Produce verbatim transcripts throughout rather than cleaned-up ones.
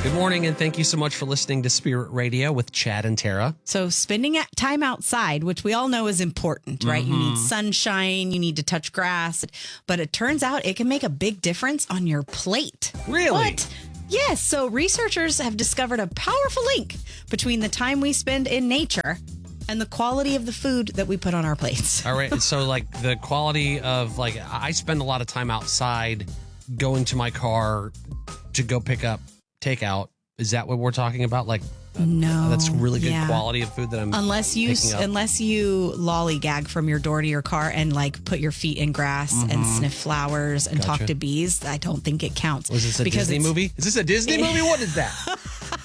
Good morning, and thank you so much for listening to Spirit Radio with Chad and Tara. So spending time outside, which we all know is important, right? Mm-hmm. You need sunshine, you need to touch grass, but it turns out it can make a big difference on your plate. Really? What? Yes. So researchers have discovered a powerful link between the time we spend in nature and the quality of the food that we put on our plates. All right. So like the quality of like, I spend a lot of time outside going to my car to go pick up takeout. Is that what we're talking about? Like, uh, no, that's really good yeah. quality of food that I'm unless you unless you lollygag from your door to your car and like put your feet in grass mm-hmm. and sniff flowers and gotcha. talk to bees. I don't think it counts. Was this a because Disney movie? Is this a Disney movie? What is that?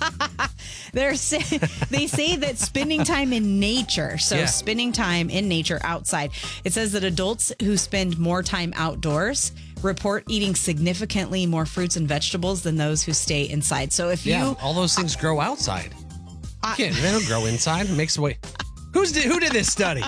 They're say, they say that spending time in nature, so yeah. spending time in nature outside, it says that adults who spend more time outdoors report eating significantly more fruits and vegetables than those who stay inside. So if yeah, you... all those things grow outside. I, yeah, they don't grow inside. It makes way... Who's did, who did this study?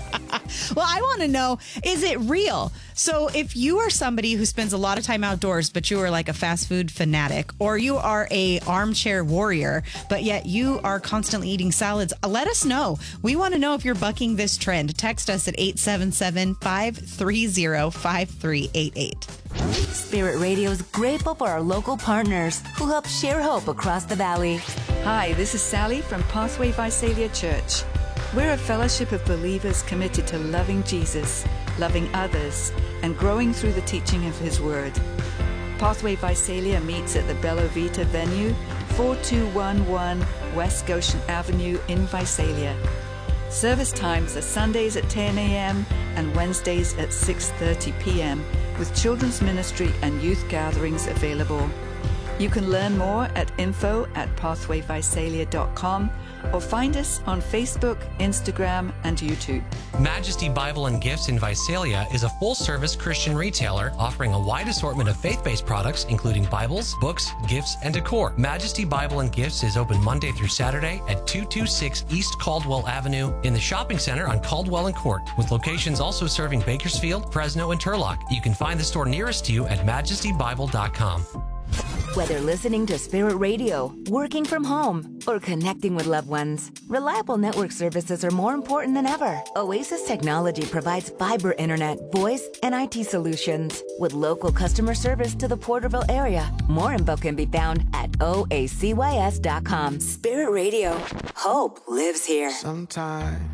Well, I want to know, is it real? So if you are somebody who spends a lot of time outdoors, but you are like a fast food fanatic, or you are a armchair warrior, but yet you are constantly eating salads, let us know. We want to know if you're bucking this trend. Text us at eight seven seven, five three zero, five three eight eight. Spirit Radio is grateful for our local partners who help share hope across the valley. Hi, this is Sally from Pathway Visalia Church. We're a fellowship of believers committed to loving Jesus, loving others, and growing through the teaching of His Word. Pathway Visalia meets at the Bella Vita venue, four two one one West Goshen Avenue in Visalia. Service times are Sundays at ten a.m. and Wednesdays at six thirty p.m. with children's ministry and youth gatherings available. You can learn more at info at pathway visalia dot com or find us on Facebook, Instagram, and YouTube. Majesty Bible and Gifts in Visalia is a full-service Christian retailer offering a wide assortment of faith-based products, including Bibles, books, gifts, and decor. Majesty Bible and Gifts is open Monday through Saturday at two two six East Caldwell Avenue in the shopping center on Caldwell and Court, with locations also serving Bakersfield, Fresno, and Turlock. You can find the store nearest to you at majesty bible dot com. Whether listening to Spirit Radio, working from home, or connecting with loved ones, reliable network services are more important than ever. Oasis Technology provides fiber internet, voice, and I T solutions with local customer service to the Porterville area. More info can be found at O A C Y S dot com. Spirit Radio. Hope lives here. Sometimes